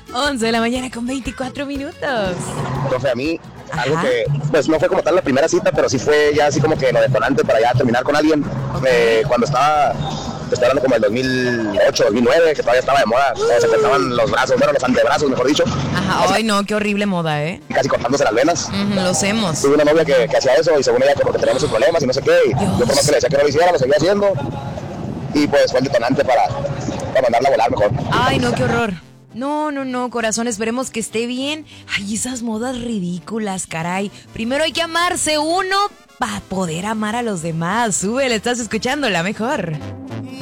11 de la mañana con 24 minutos. Entonces a mí, algo Ajá. que, pues no fue como tal la primera cita, pero sí fue ya así como que lo detonante para ya terminar con alguien. Cuando estoy hablando como el 2008, 2009, que todavía estaba de moda, se cortaban los brazos, bueno, los antebrazos, mejor dicho, Ajá, ay no, qué horrible moda, ¿eh? casi cortándose las venas. Lo hacemos. Tuve una novia que hacía eso y según ella que porque teníamos sus problemas y no sé qué, y yo por más que le decía que no lo hiciera, lo seguía haciendo. Y pues fue el detonante para mandarla a volar mejor. Ay, no, qué horror. No, corazón, esperemos que esté bien. Ay, esas modas ridículas, caray. Primero hay que amarse uno para poder amar a los demás. Súbele, estás escuchando la mejor.